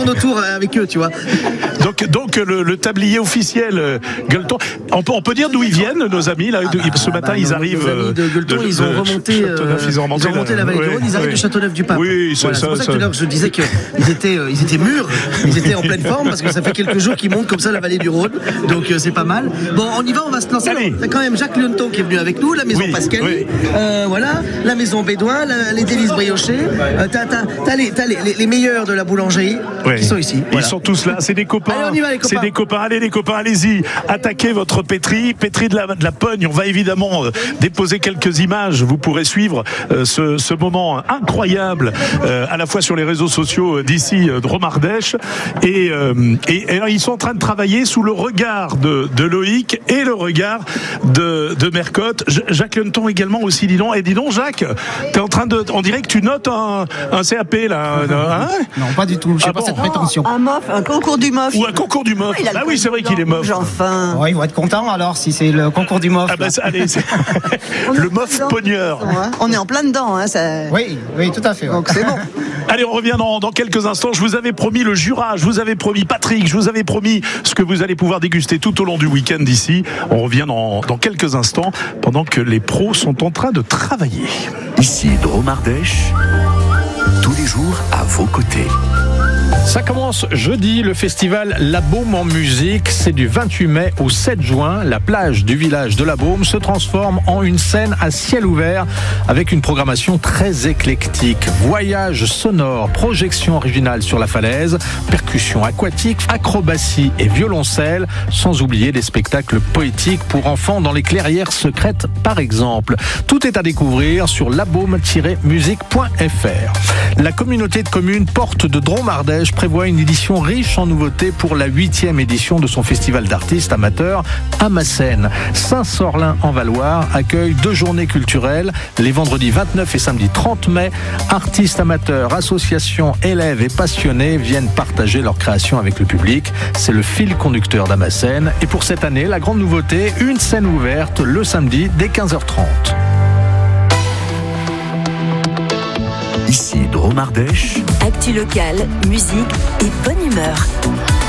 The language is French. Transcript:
tourne autour avec eux, tu vois. Donc le tablier officiel Gueuleton. On peut dire d'où ils viennent, nos amis là. Ce matin, ils arrivent. Nos amis de Gueuleton, ils ont remonté la vallée du Rhône. Ils arrivent de Châteauneuf-du-Pape. Oui, voilà, c'est pour ça que tout à l'heure je disais qu'ils étaient mûrs, ils étaient en pleine forme parce que ça fait quelques jours qu'ils montent comme ça la vallée du Rhône. Donc c'est pas mal. Bon, on y va, on va se lancer. T'as quand même Jacques Lionton qui est venu avec nous, la maison Pascali, voilà, la maison Bédouin, les délices briochées. T'as les meilleurs de la boulangerie qui sont ici. Voilà. Ils sont tous là, c'est des copains. Allez, on y va, les copains. C'est des copains. Allez les copains, allez-y. Attaquez votre pétri de la pogne. On va évidemment déposer quelques images. Vous pourrez suivre ce moment incroyable à la fois sur les réseaux sociaux d'ici de Romardèche et ils sont en train de travailler sous le regard de Loïc et le regard de Mercotte. Jacques Lionton également aussi, dis donc. Et dis donc, Jacques, on dirait que tu notes un CAP là. Hein? Non, pas du tout. Je n'ai pas cette prétention. Un concours du MOF. Ou un concours du MOF. Ah oui, c'est vrai qu'il est MOF. Enfin. Ils vont être contents alors si c'est le concours du MOF. Ah bah, allez, le MOF pogneur. On est en plein dedans. Hein, ça... Oui, tout à fait. Ouais. Donc c'est bon. Allez, on revient dans quelques instants. Je vous avais promis le Jura, je vous avais promis Patrick, je vous avais promis ce que vous allez pouvoir déguster tout au long du week-end ici. On revient dans quelques instants pendant que les pros sont en train de travailler. Ici Dromardèche, tous les jours à vos côtés. Ça commence jeudi, le festival La Baume en musique. C'est du 28 mai au 7 juin. La plage du village de La Baume se transforme en une scène à ciel ouvert avec une programmation très éclectique. Voyage sonore, projection originale sur la falaise, percussion aquatique, acrobatie et violoncelle, sans oublier des spectacles poétiques pour enfants dans les clairières secrètes par exemple. Tout est à découvrir sur labaume-musique.fr. La communauté de communes Porte de Dromardèche prévoit une édition riche en nouveautés pour la 8e édition de son festival d'artistes amateurs Amassène. Saint-Sorlin en Valoir accueille 2 journées culturelles les vendredis 29 et samedi 30 mai. Artistes amateurs, associations, élèves et passionnés viennent partager leur création avec le public. C'est le fil conducteur d'Amassène. Et pour cette année, la grande nouveauté, une scène ouverte le samedi dès 15h30. Ici Dromardèche. Actu locale, musique et bonne humeur.